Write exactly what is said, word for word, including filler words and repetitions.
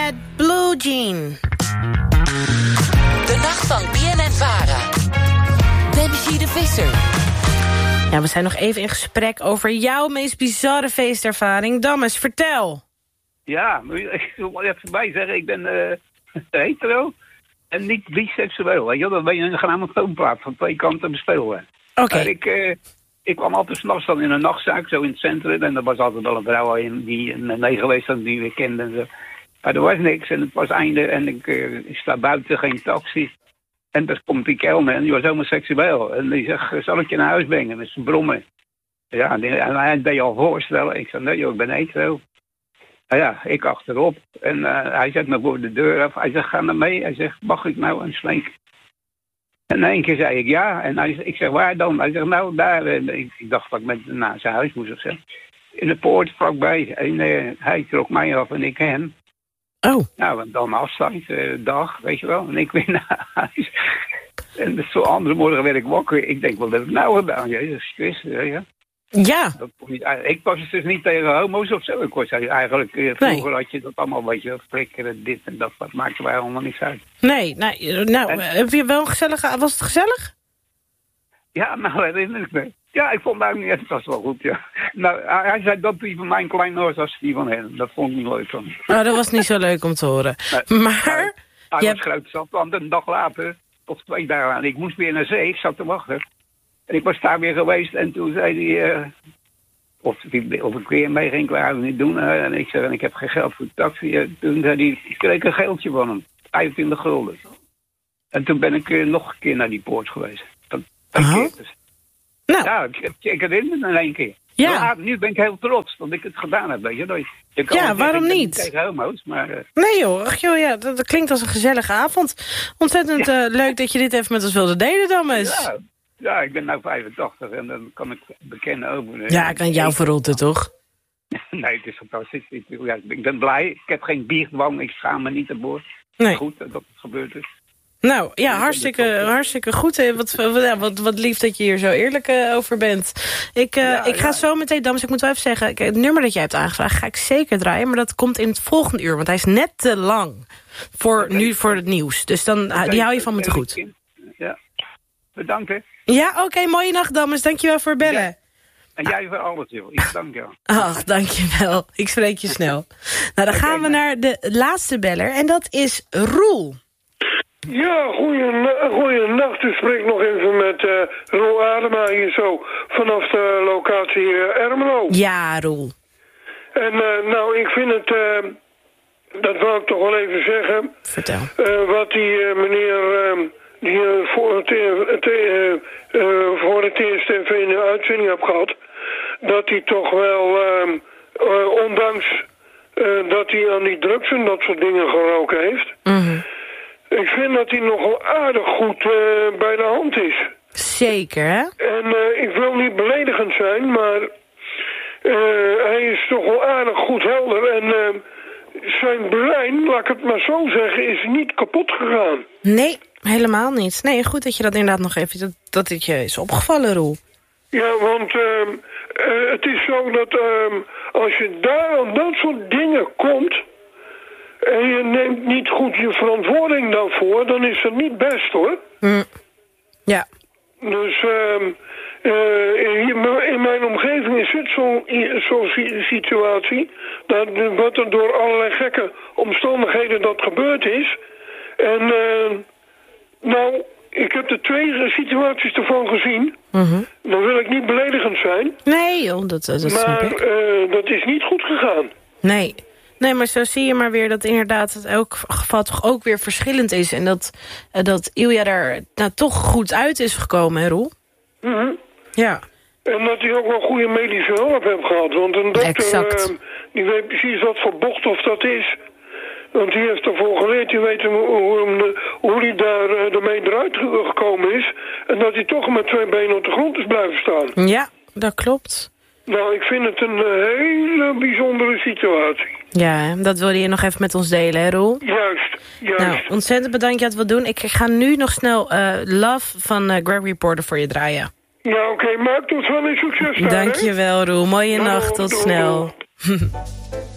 Bad Blue Jean. De nacht van B N N Vara. Dempsey de Visser. Ja, we zijn nog even in gesprek over jouw meest bizarre feestervaring. Dammes, vertel. Ja, ik wil even bij zeggen, ik ben uh, hetero en niet biseksueel. Weet je, dan ben je een grammofoonplaat van twee kanten bespelen. Oké. Okay. Ik, uh, ik kwam altijd 's nachts dan in een nachtzaak, zo in het centrum. En er was altijd wel een vrouw in die mee geweest was, die we kenden. En zo. Maar er was niks en het was einde en ik, uh, ik sta buiten, geen taxi. En daar komt die kelner en die was homoseksueel. En die zegt, zal ik je naar huis brengen met zijn brommen? Ja, die, en hij deed al voorstellen. Ik zei, nee joh, ik ben hetero. Nou ja, ik achterop. En uh, hij zet me voor de deur af. Hij zegt, ga naar mee. Hij zegt, mag ik nou een slenk? En in één keer zei ik ja. En hij, ik zeg, waar dan? Hij zegt, nou daar. En ik, ik dacht dat ik met, naar zijn huis moest of zo. In de poort vlakbij. En uh, hij trok mij af en ik hem. Oh. Nou, en dan afstand, uh, dag, weet je wel. En ik weer naar huis. En de andere morgen werd ik wakker. Ik denk, wat heb ik nou gedaan? Jezus Christus, ja. Ja. Dat, ik was dus niet tegen homo's of zo. Ik was eigenlijk, uh, vroeger nee. had je dat allemaal, weet je, flikkeren, dit en dat. Dat maakte mij allemaal niks uit. Nee, nee nou, en, heb je wel een gezellige... Was het gezellig? Ja, nou, herinner ik me. Ja, ik vond het eigenlijk niet, het was wel goed, ja. Nou, hij zei dat die van mijn klein was als die van hen. Dat vond ik niet leuk van. Oh, dat was niet zo leuk om te horen. Nee, maar... Hij je was groot zat, want een dag later, of twee dagen aan, ik moest weer naar zee, ik zat te wachten. En ik was daar weer geweest en toen zei hij, uh, of, of ik weer mee ging, ik wou het niet doen. Uh, en ik zei, ik heb geen geld voor de taxi. Uh, toen zei hij, ik kreeg een geldje van hem, vijfentwintig gulden. En toen ben ik uh, nog een keer naar die poort geweest. Dat, een keer dus. Nou. Ja, ik, ik herinner me in één keer. Ja. Ja, nu ben ik heel trots dat ik het gedaan heb, weet je. Dat je, je kan ja, waarom zeggen, niet? Tegen homo's, maar... Uh... Nee joh, ach joh, ja, dat, dat klinkt als een gezellige avond. Ontzettend ja. uh, leuk dat je dit even met ons wilde delen, Dammes. Ja. Ja, ik ben nu vijfentachtig en dan kan ik bekennen over... Uh, ja, ik kan jou verrotten, toch? Nee, het is fantastisch. Ik, ja, ik ben blij. Ik heb geen bierdwang. Ik schaam me niet ervoor. Nee. Goed dat het gebeurd is. Nou, ja, hartstikke, hartstikke goed. Hè. Wat, wat, wat, wat lief dat je hier zo eerlijk uh, over bent. Ik, uh, ja, ik ga ja. zo meteen, Dammes, ik moet wel even zeggen... Ik, het nummer dat jij hebt aangevraagd ga ik zeker draaien... maar dat komt in het volgende uur, want hij is net te lang... voor okay. nu voor het nieuws. Dus dan, okay. die hou je van me te goed. Ja, bedankt hè. Ja, oké, okay, mooie nacht, Dammes. Dankjewel voor het bellen. Ja. En jij voor alles, joh. Ik dank jou. Ach, dankjewel. Ik spreek je snel. Nou, dan gaan okay, we naar de laatste beller. En dat is Roel. Ja, goeienacht. Ik spreek nog even met uh, Roel Adema hier zo. Vanaf de locatie uh, Ermelo. Ja, Roel. En uh, nou, ik vind het... Uh, dat wil ik toch wel even zeggen. Vertel. Uh, wat die uh, meneer... Uh, die uh, voor, het, uh, uh, uh, voor het eerst even in de uitzending heb gehad... dat hij toch wel, uh, uh, ondanks uh, dat hij aan die drugs en dat soort dingen geroken heeft... Mm-hmm. Ik vind dat hij nogal aardig goed uh, bij de hand is. Zeker, hè? En uh, ik wil niet beledigend zijn, maar uh, hij is toch wel aardig goed helder. En uh, zijn brein, laat ik het maar zo zeggen, is niet kapot gegaan. Nee, helemaal niet. Nee, goed dat je dat inderdaad nog even, dat, dat dit je is opgevallen, Roel. Ja, want uh, uh, het is zo dat uh, als je daar aan dat soort dingen komt... en je neemt niet goed je verantwoording daarvoor... dan is het niet best, hoor. Mm. Ja. Dus uh, uh, in mijn omgeving is het zo'n zo situatie... dat wat er door allerlei gekke omstandigheden dat gebeurd is... en uh, nou... Ik heb er twee situaties ervan gezien. Mm-hmm. Dan wil ik niet beledigend zijn. Nee, joh, dat, dat snap ik. Maar uh, dat is niet goed gegaan. Nee. Nee, maar zo zie je maar weer dat inderdaad het elk geval toch ook weer verschillend is. En dat, uh, dat Ilja daar nou, toch goed uit is gekomen, hè, Roel? Mm-hmm. Ja. En dat hij ook wel goede medische hulp heeft gehad. Want een dokter, uh, die weet precies wat voor bocht of dat is... Want die heeft ervoor geleerd, die weet hoe, hoe hij daar ermee eruit gekomen is. En dat hij toch met twee benen op de grond is blijven staan. Ja, dat klopt. Nou, ik vind het een hele bijzondere situatie. Ja, dat wilde je nog even met ons delen, hè, Roel? Juist, juist. Nou, ontzettend bedankt dat je het wilt doen. Ik ga nu nog snel uh, Love van uh, Gregory Porter voor je draaien. Ja, oké, okay, maak tot wel een succes daar, Dankjewel, Roel. Mooie nou, nacht, tot doe, snel. Doe.